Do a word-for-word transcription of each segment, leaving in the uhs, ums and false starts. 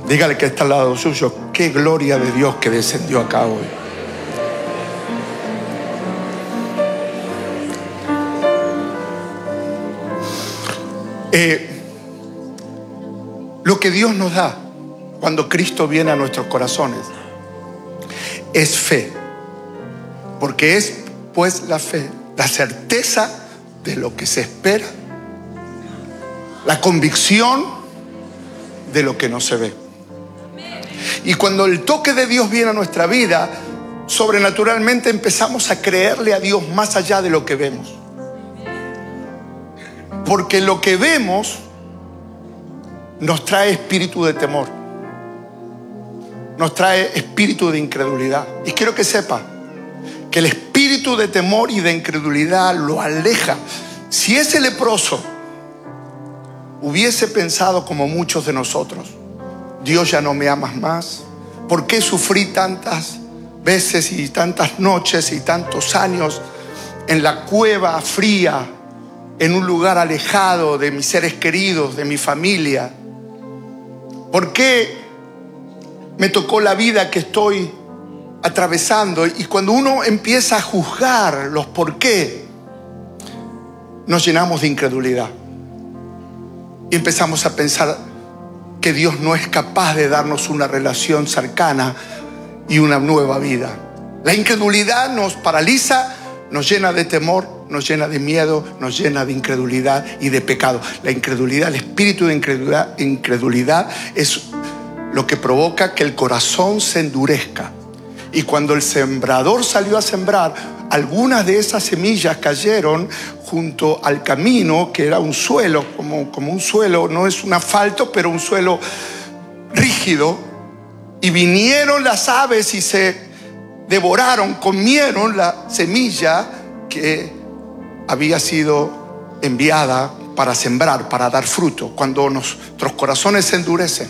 Dígale que está al lado suyo: qué gloria de Dios que descendió acá hoy. Eh, lo que Dios nos da cuando Cristo viene a nuestros corazones es fe, porque es pues la fe, la certeza de lo que se espera, la convicción de lo que no se ve. Y cuando el toque de Dios viene a nuestra vida, sobrenaturalmente empezamos a creerle a Dios más allá de lo que vemos. Porque lo que vemos nos trae espíritu de temor, nos trae espíritu de incredulidad. Y quiero que sepa que el espíritu de temor y de incredulidad lo aleja. Si ese leproso hubiese pensado como muchos de nosotros: Dios ya no me amas más, ¿por qué sufrí tantas veces y tantas noches y tantos años en la cueva fría, en un lugar alejado de mis seres queridos, de mi familia? ¿Por qué me tocó la vida que estoy atravesando? Y cuando uno empieza a juzgar los por qué, nos llenamos de incredulidad y empezamos a pensar que Dios no es capaz de darnos una relación cercana y una nueva vida. La incredulidad nos paraliza, nos llena de temor, nos llena de miedo, nos llena de incredulidad y de pecado. La incredulidad, el espíritu de incredulidad, incredulidad es lo que provoca que el corazón se endurezca. Y cuando el sembrador salió a sembrar, algunas de esas semillas cayeron junto al camino, que era un suelo, como, como un suelo, no es un asfalto, pero un suelo rígido. Y vinieron las aves y se devoraron, comieron la semilla que había sido enviada para sembrar, para dar fruto. Cuando nuestros corazones se endurecen,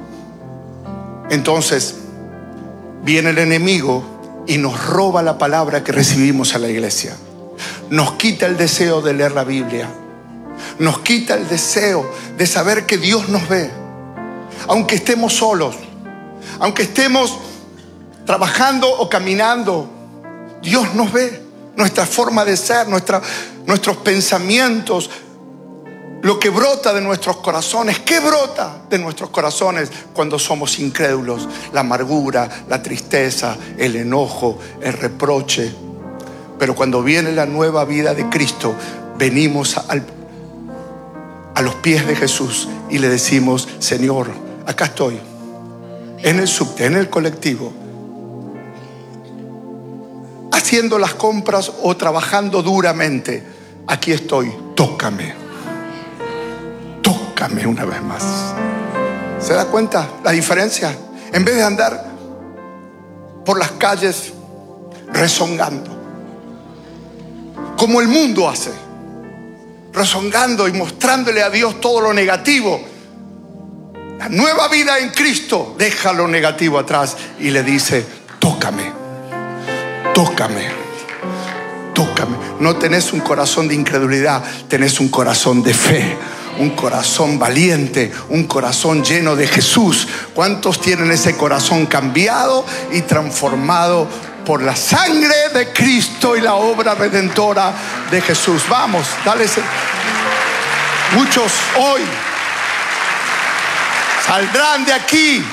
entonces viene el enemigo y nos roba la palabra que recibimos a la iglesia. Nos quita el deseo de leer la Biblia. Nos quita el deseo de saber que Dios nos ve. Aunque estemos solos, aunque estemos trabajando o caminando, Dios nos ve. Nuestra forma de ser, nuestra, nuestros pensamientos, lo que brota de nuestros corazones. ¿Qué brota de nuestros corazones cuando somos incrédulos? La amargura, la tristeza, el enojo, el reproche. Pero cuando viene la nueva vida de Cristo, venimos al, a los pies de Jesús y le decimos: Señor, acá estoy, en el subte, en el colectivo, haciendo las compras o trabajando duramente. Aquí estoy, tócame, tócame una vez más. ¿Se da cuenta la diferencia? En vez de andar por las calles rezongando, como el mundo hace, rezongando y mostrándole a Dios todo lo negativo, la nueva vida en Cristo deja lo negativo atrás y le dice: tócame, tócame, tócame. No tenés un corazón de incredulidad, tenés un corazón de fe, un corazón valiente, un corazón lleno de Jesús. ¿Cuántos tienen ese corazón cambiado y transformado por la sangre de Cristo y la obra redentora de Jesús? Vamos, dale ese. Muchos hoy saldrán de aquí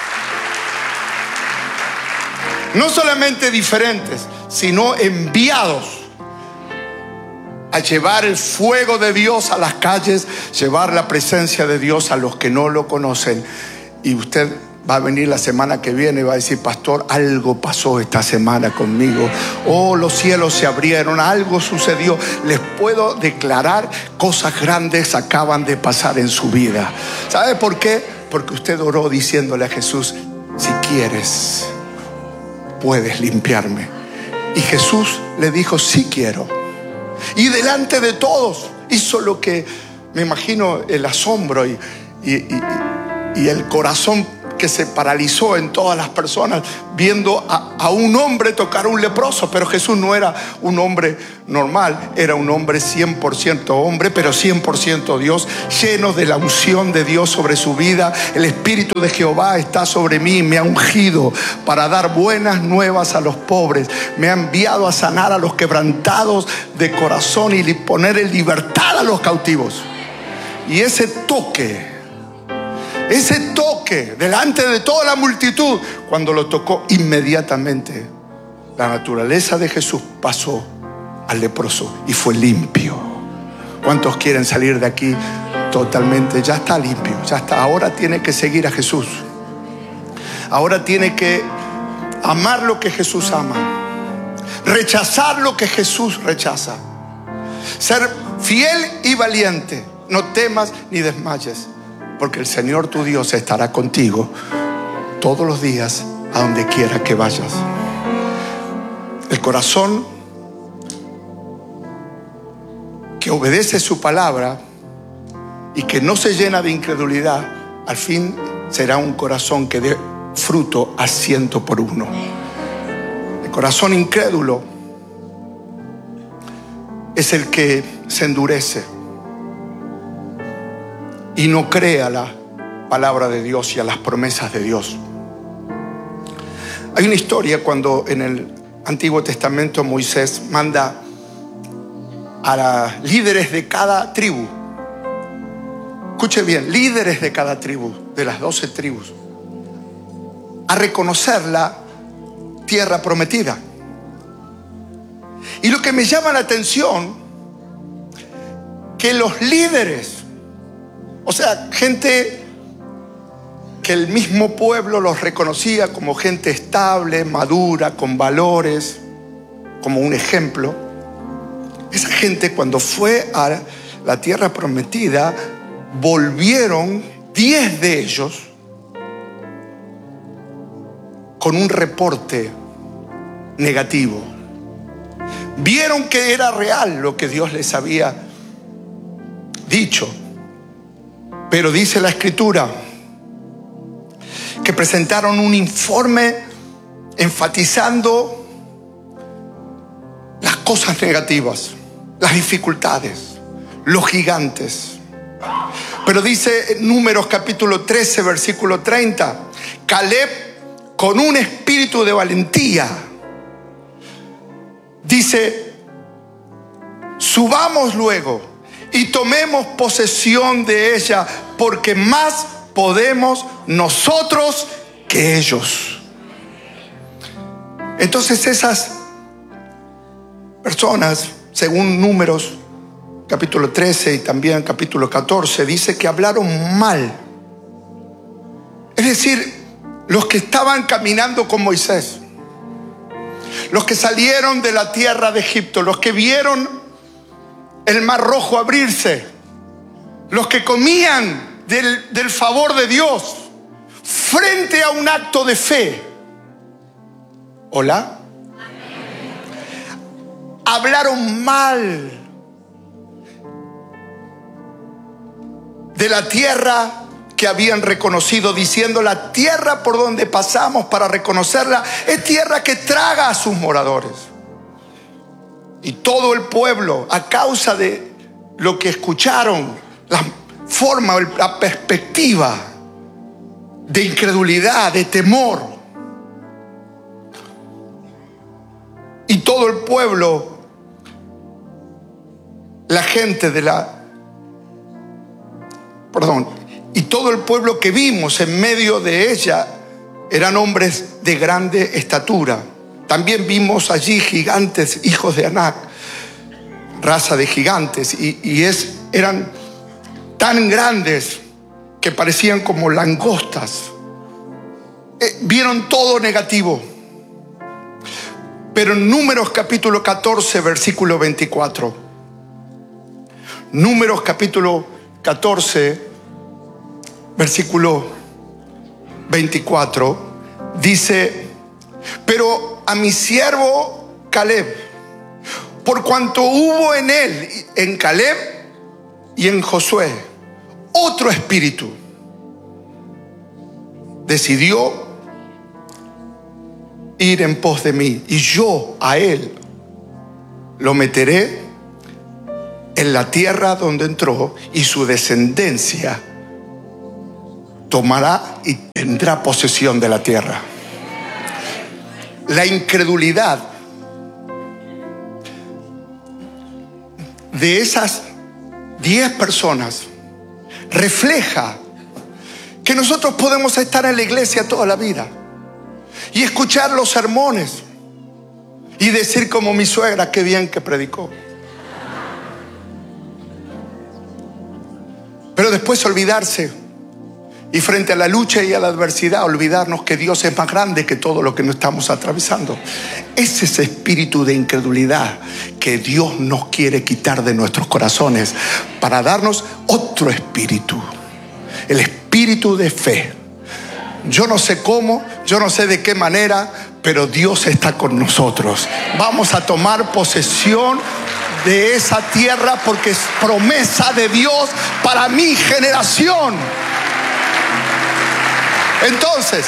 no solamente diferentes, sino enviados a llevar el fuego de Dios a las calles, llevar la presencia de Dios a los que no lo conocen. Y usted va a venir la semana que viene y va a decir: pastor, algo pasó esta semana conmigo. Oh, los cielos se abrieron, algo sucedió. Les puedo declarar, cosas grandes acaban de pasar en su vida. ¿Sabe por qué? Porque usted oró diciéndole a Jesús: si quieres, puedes limpiarme. Y Jesús le dijo: sí quiero. Y delante de todos hizo lo que, me imagino, el asombro y, y, y, y el corazón que se paralizó en todas las personas viendo a, a un hombre tocar a un leproso. Pero Jesús no era un hombre normal, era un hombre cien por ciento hombre, pero cien por ciento Dios, lleno de la unción de Dios sobre su vida. El Espíritu de Jehová está sobre mí, me ha ungido para dar buenas nuevas a los pobres, me ha enviado a sanar a los quebrantados de corazón y poner en libertad a los cautivos. Y ese toque, ese toque delante de toda la multitud, cuando lo tocó, inmediatamente la naturaleza de Jesús pasó al leproso y fue limpio. ¿Cuántos quieren salir de aquí totalmente? Ya está limpio, ya está. Ahora tiene que seguir a Jesús. Ahora tiene que amar lo que Jesús ama, rechazar lo que Jesús rechaza, ser fiel y valiente. No temas ni desmayes, porque el Señor tu Dios estará contigo todos los días a donde quiera que vayas. El corazón que obedece su palabra y que no se llena de incredulidad, al fin será un corazón que dé fruto a ciento por uno. El corazón incrédulo es el que se endurece y no cree a la palabra de Dios y a las promesas de Dios. Hay una historia cuando en el Antiguo Testamento Moisés manda a los líderes de cada tribu, escuche bien, líderes de cada tribu, de las doce tribus, a reconocer la tierra prometida. Y lo que me llama la atención, que los líderes, o sea, gente que el mismo pueblo los reconocía como gente estable, madura, con valores, como un ejemplo. Esa gente, cuando fue a la tierra prometida, volvieron diez de ellos con un reporte negativo. Vieron que era real lo que Dios les había dicho. Pero dice la Escritura que presentaron un informe enfatizando las cosas negativas, las dificultades, los gigantes. Pero dice en Números capítulo trece, versículo treinta, Caleb, con un espíritu de valentía, dice: subamos luego y tomemos posesión de ella, porque más podemos nosotros que ellos. Entonces esas personas, según Números capítulo trece y también capítulo catorce, dice que hablaron mal. Es decir, los que estaban caminando con Moisés, los que salieron de la tierra de Egipto, los que vieron el mar rojo abrirse, los que comían del, del favor de Dios frente a un acto de fe. ¿Hola? Hablaron mal de la tierra que habían reconocido, diciendo: la tierra por donde pasamos para reconocerla es tierra que traga a sus moradores. Y todo el pueblo, a causa de lo que escucharon, la forma, la perspectiva de incredulidad, de temor, y todo el pueblo, la gente de la, perdón, y todo el pueblo que vimos en medio de ella eran hombres de grande estatura. También vimos allí gigantes, hijos de Anac, raza de gigantes, y, y es, eran tan grandes que parecían como langostas. Eh, vieron todo negativo. Pero en Números capítulo catorce, versículo veinticuatro. Números capítulo catorce, versículo veinticuatro, dice: pero a mi siervo Caleb, por cuanto hubo en él, en Caleb y en Josué, otro espíritu, decidió ir en pos de mí, y yo a él lo meteré en la tierra donde entró, y su descendencia tomará y tendrá posesión de la tierra. La incredulidad de esas diez personas refleja que nosotros podemos estar en la iglesia toda la vida y escuchar los sermones y decir como mi suegra, qué bien que predicó. Pero después olvidarse, y frente a la lucha y a la adversidad, olvidarnos que Dios es más grande que todo lo que nos estamos atravesando. Es ese espíritu de incredulidad que Dios nos quiere quitar de nuestros corazones para darnos otro espíritu, el espíritu de fe. Yo no sé cómo, yo no sé de qué manera, pero Dios está con nosotros. Vamos a tomar posesión de esa tierra porque es promesa de Dios para mi generación. Entonces,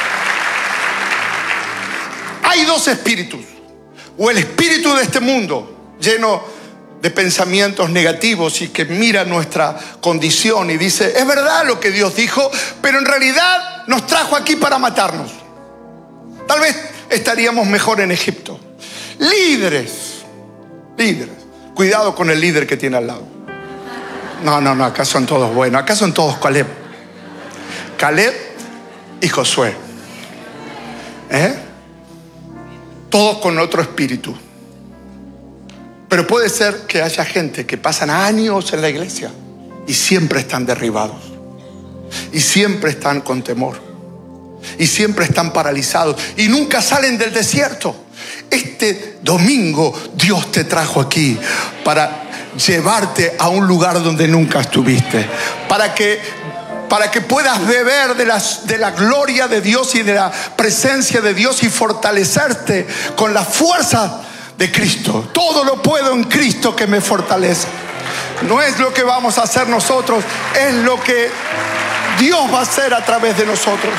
hay dos espíritus. O el espíritu de este mundo, lleno de pensamientos negativos y que mira nuestra condición y dice, es verdad lo que Dios dijo, pero en realidad nos trajo aquí para matarnos. Tal vez estaríamos mejor en Egipto. Líderes, líderes. Cuidado con el líder que tiene al lado. No, no, no, acá son todos buenos. Acá son todos Caleb. Caleb y Josué, ¿eh? Todos con otro espíritu. Pero puede ser que haya gente que pasan años en la iglesia y siempre están derribados, y siempre están con temor, y siempre están paralizados y nunca salen del desierto. Este domingo Dios te trajo aquí para llevarte a un lugar donde nunca estuviste, para que para que puedas beber de, las, de la gloria de Dios y de la presencia de Dios y fortalecerte con la fuerza de Cristo. Todo lo puedo en Cristo que me fortalece. No es lo que vamos a hacer nosotros, es lo que Dios va a hacer a través de nosotros.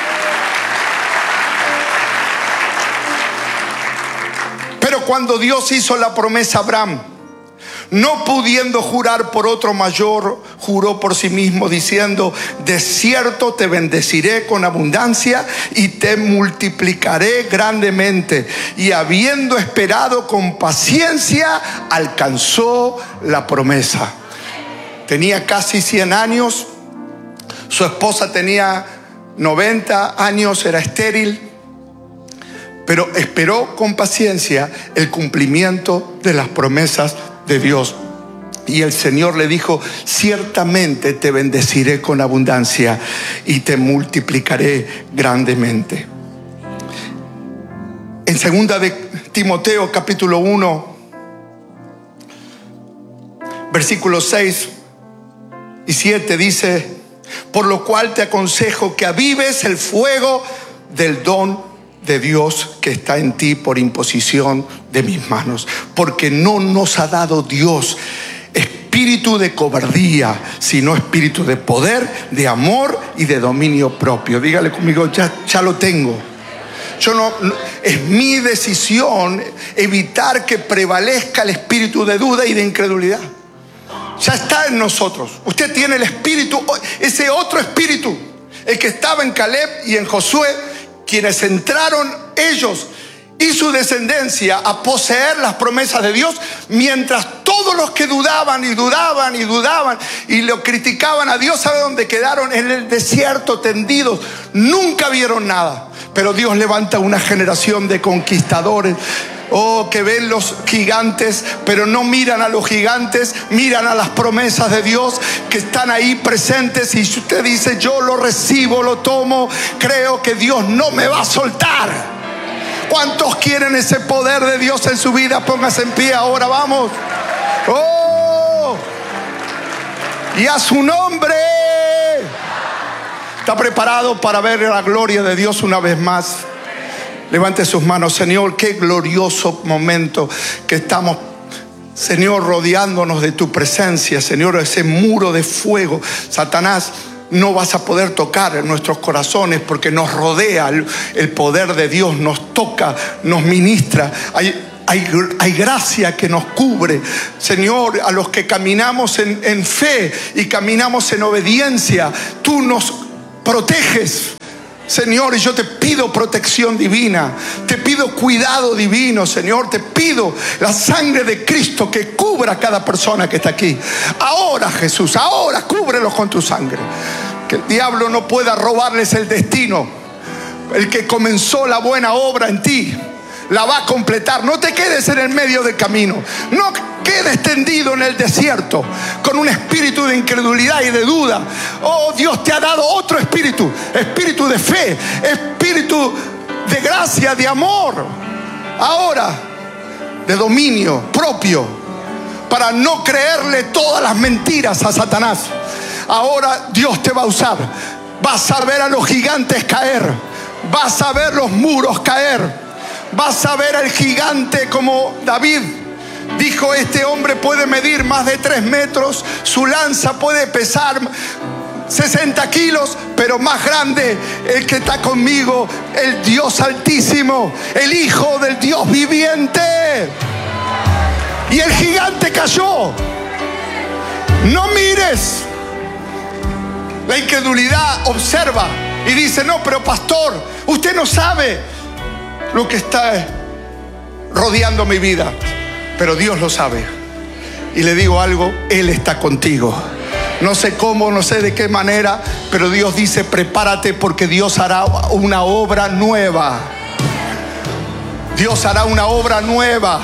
Pero cuando Dios hizo la promesa a Abraham, no pudiendo jurar por otro mayor, juró por sí mismo diciendo, de cierto te bendeciré con abundancia y te multiplicaré grandemente. Y habiendo esperado con paciencia, alcanzó la promesa. Tenía casi cien años, su esposa tenía noventa años, era estéril, pero esperó con paciencia el cumplimiento de las promesas de Dios. Y el Señor le dijo, ciertamente te bendeciré con abundancia y te multiplicaré grandemente. En segunda de Timoteo capítulo uno, versículos seis y siete dice, por lo cual te aconsejo que avives el fuego del don de Dios que está en ti por imposición de mis manos, porque no nos ha dado Dios espíritu de cobardía, sino espíritu de poder, de amor y de dominio propio. Dígale conmigo, ya, ya lo tengo. Yo no, es mi decisión evitar que prevalezca el espíritu de duda y de incredulidad. Ya está en nosotros. Usted tiene el espíritu, ese otro espíritu, el que estaba en Caleb y en Josué, quienes entraron ellos y su descendencia a poseer las promesas de Dios, mientras todos los que dudaban y dudaban y dudaban y lo criticaban a Dios, ¿sabe dónde quedaron? En el desierto tendidos, nunca vieron nada. Pero Dios levanta una generación de conquistadores, oh, que ven los gigantes, pero no miran a los gigantes, miran a las promesas de Dios que están ahí presentes. Y si usted dice, yo lo recibo, lo tomo, creo que Dios no me va a soltar. ¿Cuántos quieren ese poder de Dios en su vida? Póngase en pie ahora, vamos. Oh, y a su nombre. ¿Está preparado para ver la gloria de Dios una vez más? Levante sus manos. Señor, qué glorioso momento que estamos, Señor, rodeándonos de tu presencia. Señor, ese muro de fuego. Satanás no vas a poder tocar en nuestros corazones porque nos rodea el, el poder de Dios, nos toca, nos ministra. Hay, hay, hay gracia que nos cubre. Señor, a los que caminamos en, en fe y caminamos en obediencia, tú nos proteges. Señor, y yo te pido protección divina, te pido cuidado divino, Señor, te pido la sangre de Cristo que cubra a cada persona que está aquí. Ahora, Jesús, ahora cúbrelos con tu sangre. Que el diablo no pueda robarles el destino. El que comenzó la buena obra en ti, la va a completar. No te quedes en el medio del camino. No quedes tendido en el desierto con un espíritu de incredulidad y de duda. Oh, Dios te ha dado otro espíritu. Espíritu de fe, espíritu de gracia, de amor. Ahora, de dominio propio, para no creerle todas las mentiras a Satanás. Ahora Dios te va a usar. Vas a ver a los gigantes caer. Vas a ver los muros caer. Vas a ver al gigante como David dijo: este hombre puede medir más de tres metros, su lanza puede pesar sesenta kilos, pero más grande el que está conmigo, el Dios Altísimo, el Hijo del Dios viviente. Y el gigante cayó. No mires. La incredulidad observa y dice: no, pero pastor, usted no sabe lo que está rodeando mi vida. Pero Dios lo sabe. Y le digo algo: Él está contigo. No sé cómo, no sé de qué manera, pero Dios dice: prepárate, porque Dios hará una obra nueva. Dios hará una obra nueva.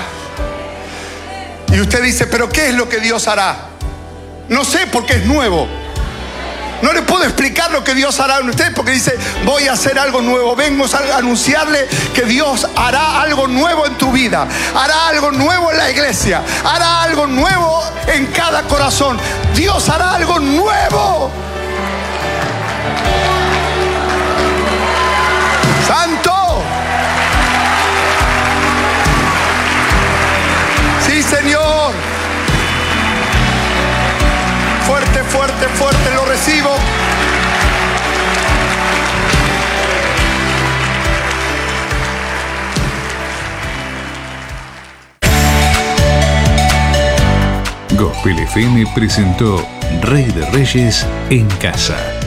Y usted dice: pero ¿qué es lo que Dios hará? No sé, porque es nuevo. No le puedo explicar lo que Dios hará en usted, porque dice: voy a hacer algo nuevo. Vengo a anunciarle que Dios hará algo nuevo en tu vida. Hará algo nuevo en la iglesia. Hará algo nuevo en cada corazón. Dios hará algo nuevo. ¡Santo! Sí, Señor. Fuerte, fuerte, fuerte, lo recibo. Gospel F M presentó Rey de Reyes en Casa.